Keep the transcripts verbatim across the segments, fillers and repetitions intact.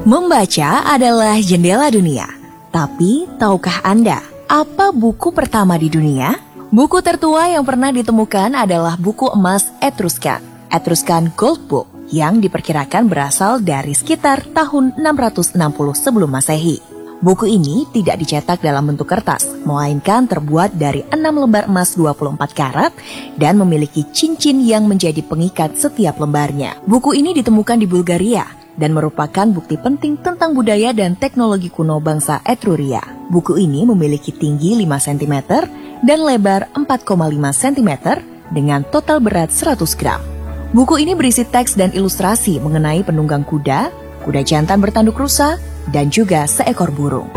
Membaca adalah jendela dunia. Tapi, tahukah Anda apa buku pertama di dunia? Buku tertua yang pernah ditemukan adalah buku emas Etruscan, Etruscan Gold Book, yang diperkirakan berasal dari sekitar tahun enam ratus enam puluh sebelum Masehi. Buku ini tidak dicetak dalam bentuk kertas, melainkan terbuat dari enam lembar emas dua puluh empat karat dan memiliki cincin yang menjadi pengikat setiap lembarnya. Buku ini ditemukan di Bulgaria dan merupakan bukti penting tentang budaya dan teknologi kuno bangsa Etruria. Buku ini memiliki tinggi lima sentimeter dan lebar empat koma lima sentimeter dengan total berat seratus gram. Buku ini berisi teks dan ilustrasi mengenai penunggang kuda, kuda jantan bertanduk rusa, dan juga seekor burung.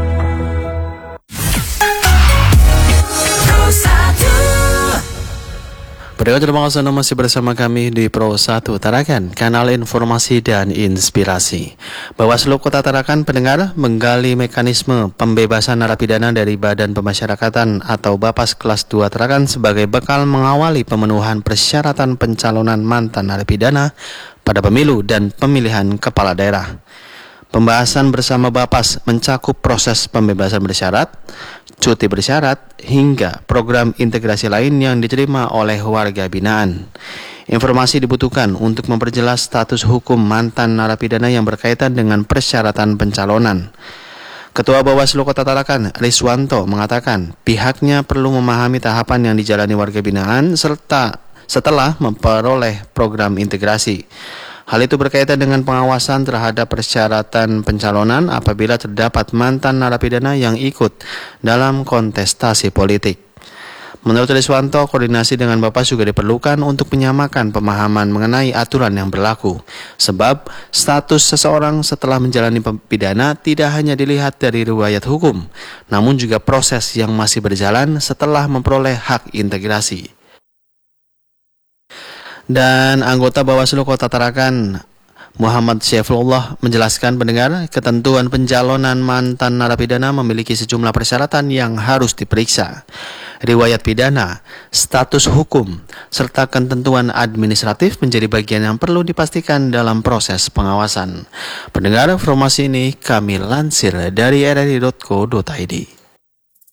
Pendengar terima kasih Anda masih bersama kami di Pro satu Tarakan, kanal informasi dan inspirasi. Bawaslu Kota Tarakan pendengar menggali mekanisme pembebasan narapidana dari Badan Pemasyarakatan atau Bapas kelas dua Tarakan sebagai bekal mengawali pemenuhan persyaratan pencalonan mantan narapidana pada pemilu dan pemilihan kepala daerah. Pembahasan bersama Bapas mencakup proses pembebasan bersyarat, cuti bersyarat, hingga program integrasi lain yang diterima oleh warga binaan. Informasi dibutuhkan untuk memperjelas status hukum mantan narapidana yang berkaitan dengan persyaratan pencalonan. Ketua Bawaslu Kota Tarakan, Riswanto, mengatakan pihaknya perlu memahami tahapan yang dijalani warga binaan serta setelah memperoleh program integrasi. Hal itu berkaitan dengan pengawasan terhadap persyaratan pencalonan apabila terdapat mantan narapidana yang ikut dalam kontestasi politik. Menurut Riswanto, koordinasi dengan Bapas juga diperlukan untuk menyamakan pemahaman mengenai aturan yang berlaku. Sebab status seseorang setelah menjalani pidana tidak hanya dilihat dari riwayat hukum, namun juga proses yang masih berjalan setelah memperoleh hak integrasi. Dan anggota Bawaslu Kota Tarakan, Muhammad Syaifullah, menjelaskan pendengar ketentuan pencalonan mantan narapidana memiliki sejumlah persyaratan yang harus diperiksa. Riwayat pidana, status hukum, serta ketentuan administratif menjadi bagian yang perlu dipastikan dalam proses pengawasan. Pendengar, informasi ini kami lansir dari r r i dot co dot i d.